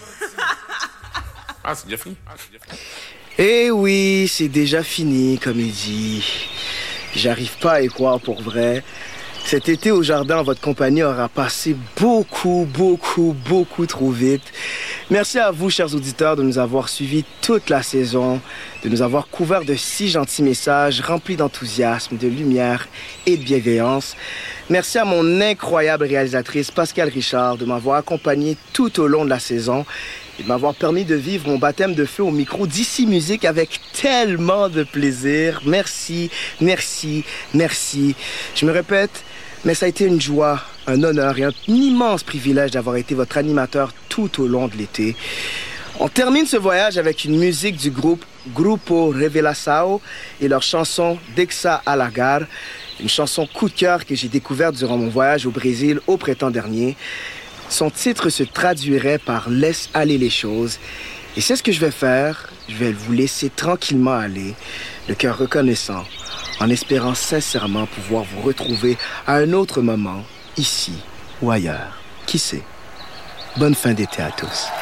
Ah, c'est déjà fini. Eh oui, c'est déjà fini, comme il dit. J'arrive pas à y croire pour vrai. Cet été au jardin en votre compagnie aura passé beaucoup trop vite. Merci à vous, chers auditeurs, de nous avoir suivis toute la saison, de nous avoir couverts de si gentils messages remplis d'enthousiasme, de lumière et de bienveillance. Merci à mon incroyable réalisatrice Pascale Richard de m'avoir accompagné tout au long de la saison et de m'avoir permis de vivre mon baptême de feu au micro d'Ici Musique avec tellement de plaisir. Merci. Je me répète, mais ça a été une joie, un honneur et un immense privilège d'avoir été votre animateur tout au long de l'été. On termine ce voyage avec une musique du groupe Grupo Revelação et leur chanson Dexa Alagar, une chanson coup de cœur que j'ai découverte durant mon voyage au Brésil au printemps dernier. Son titre se traduirait par « Laisse aller les choses ». Et c'est ce que je vais faire. Je vais vous laisser tranquillement aller, le cœur reconnaissant, en espérant sincèrement pouvoir vous retrouver à un autre moment, ici ou ailleurs. Qui sait? Bonne fin d'été à tous.